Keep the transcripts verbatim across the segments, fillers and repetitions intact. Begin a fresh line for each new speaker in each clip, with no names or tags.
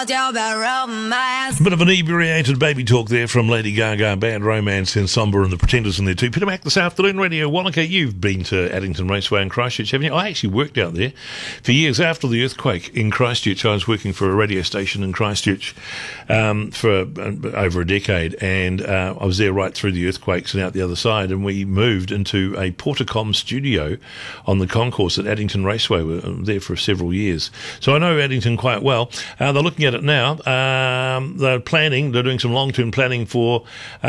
A bit of an inebriated baby talk there from Lady Gaga, Bad Romance, Ensemble and the Pretenders in there too. Peter Mac this afternoon, Radio Wanaka. You've been to Addington Raceway in Christchurch, haven't you? I actually worked out there for years after the earthquake in Christchurch. I was working for a radio station in Christchurch um, for uh, over a decade, and uh, I was there right through the earthquakes and out the other side, and we moved into a Portacom studio on the concourse at Addington Raceway. We were there for several years. So I know Addington quite well. Uh, they're looking at it now. Um, they're planning, they're doing some long-term planning for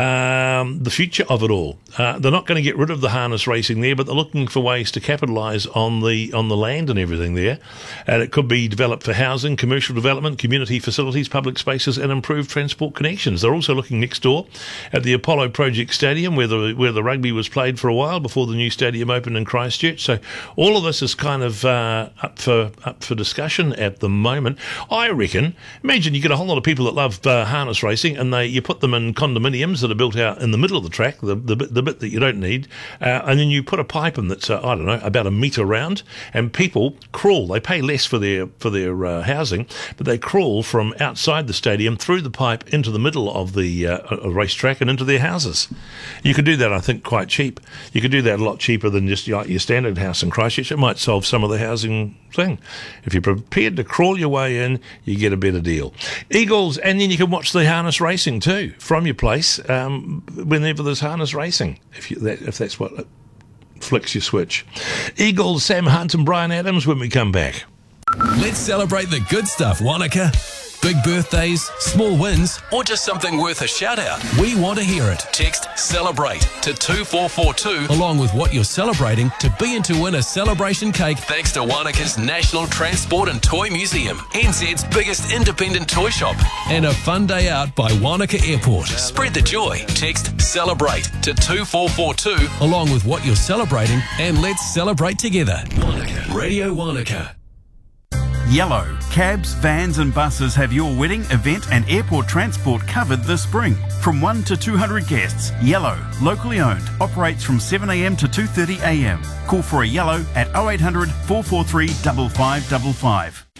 um, the future of it all. Uh, they're not going to get rid of the harness racing there, but they're looking for ways to capitalise on the on the land and everything there. And it could be developed for housing, commercial development, community facilities, public spaces, and improved transport connections. They're also looking next door at the Apollo Project Stadium, where the where the rugby was played for a while before the new stadium opened in Christchurch. So all of this is kind of uh, up for up for discussion at the moment. I reckon. Imagine you get a whole lot of people that love uh, harness racing, and they you put them in condominiums that are built out in the middle of the track, the the, bit, the bit that you don't need, uh, and then you put a pipe in that's uh, I don't know about a metre round, and people crawl. They pay less for their for their uh, housing, but they crawl from outside the stadium through the pipe into the middle of the uh, racetrack and into their houses. You could do that, I think, quite cheap. You could do that a lot cheaper than just your, your standard house in Christchurch. It might solve some of the housing thing. If you're prepared to crawl your way in, you get a better deal. Eagles, and then you can watch the harness racing too from your place um, whenever there's harness racing, if you, that, if that's what flicks your switch. Eagles, Sam Hunt and Brian Adams when we come back.
Let's celebrate the good stuff, Wanaka. Big birthdays, small wins, or just something worth a shout out. We want to hear it. Text CELEBRATE to two four four two along with what you're celebrating to be in to win a celebration cake thanks to Wanaka's National Transport and Toy Museum, N Z's biggest independent toy shop, and a fun day out by Wanaka Airport. Spread the joy. Text CELEBRATE to two four four two along with what you're celebrating, and let's celebrate together. Wanaka. Radio Wanaka.
Yellow. Cabs, vans and buses have your wedding, event and airport transport covered this spring. From one to two hundred guests, Yellow, locally owned, operates from seven a m to two thirty a m. Call for a Yellow at oh eight hundred, four four three, five five five five.